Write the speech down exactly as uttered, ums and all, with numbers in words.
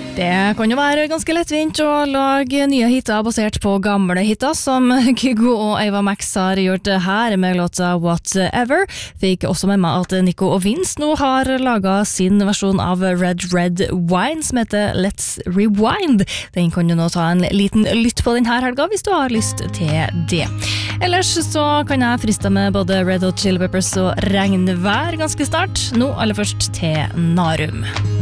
Det kan jo være ganske lettvint å lage nye hitter basert på gamle hitter, som Kygo og Ava Max har gjort her med låta Whatever. Fikk også med meg at Nico og Vince nå har laget sin versjon av Red Red Wine, som heter Let's Rewind. Den kan du nå ta en liten lytt på denne helga, hvis du har lyst til det. Ellers så kan jeg friste med både Red Hot Chili Peppers og regnvær ganske snart. Nå aller først til Narum.